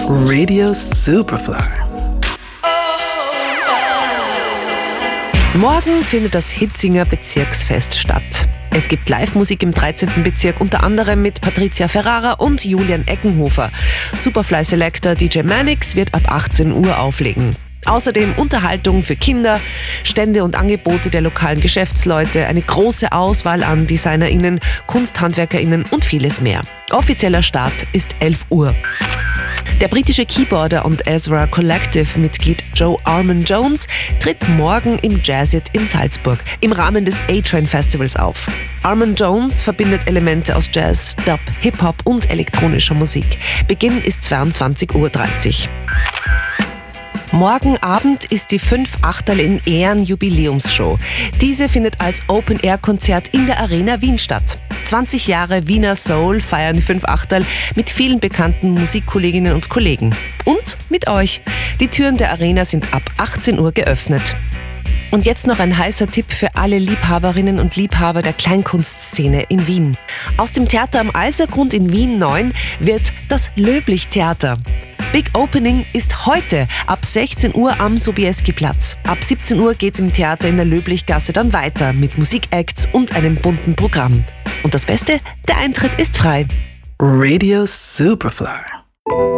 Radio Superfly. Morgen findet das Hitzinger Bezirksfest statt. Es gibt Live-Musik im 13. Bezirk, unter anderem mit Patricia Ferrara und Julian Eckenhofer. Superfly Selector DJ Manix wird ab 18 Uhr auflegen. Außerdem Unterhaltung für Kinder, Stände und Angebote der lokalen Geschäftsleute, eine große Auswahl an DesignerInnen, KunsthandwerkerInnen und vieles mehr. Offizieller Start ist 11 Uhr. Der britische Keyboarder und Ezra Collective-Mitglied Joe Armon-Jones tritt morgen im Jazzit in Salzburg im Rahmen des A-Train Festivals auf. Armon-Jones verbindet Elemente aus Jazz, Dub, Hip-Hop und elektronischer Musik. Beginn ist 22:30 Uhr. Morgen Abend ist die 5 Achterl in Ehren Jubiläumsshow. Diese findet als Open-Air-Konzert in der Arena Wien statt. 20 Jahre Wiener Soul feiern die 5 Achterl mit vielen bekannten Musikkolleginnen und Kollegen. Und mit euch. Die Türen der Arena sind ab 18 Uhr geöffnet. Und jetzt noch ein heißer Tipp für alle Liebhaberinnen und Liebhaber der Kleinkunstszene in Wien. Aus dem Theater am Alsergrund in Wien 9 wird das Löblich-Theater. Big Opening ist heute ab 16 Uhr am Sobieski-Platz. Ab 17 Uhr geht's im Theater in der Löblichgasse dann weiter mit Musikacts und einem bunten Programm. Und das Beste, der Eintritt ist frei. Radio Superfly.